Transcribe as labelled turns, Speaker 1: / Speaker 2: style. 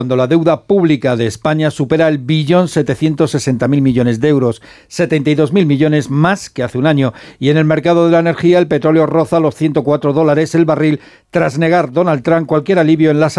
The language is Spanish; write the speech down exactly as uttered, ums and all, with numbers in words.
Speaker 1: Cuando la deuda pública de España supera el billón setecientos sesenta mil millones de euros, setenta y dos mil millones más que hace un año. Y en el mercado de la energía, el petróleo roza los ciento cuatro dólares el barril tras negar Donald Trump cualquier alivio en las